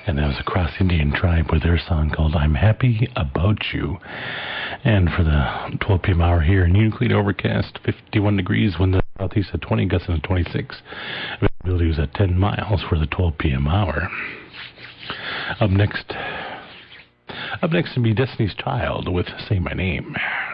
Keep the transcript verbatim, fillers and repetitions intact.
And that was a Cross Indian Tribe with their song called I'm Happy About You. And for the twelve p.m. hour here in Euclid, overcast, fifty-one degrees, wind to the southeast at twenty, gusts at twenty-six. Visibility was at ten miles for the twelve p.m. hour. Up next, up next to be Destiny's Child with Say My Name.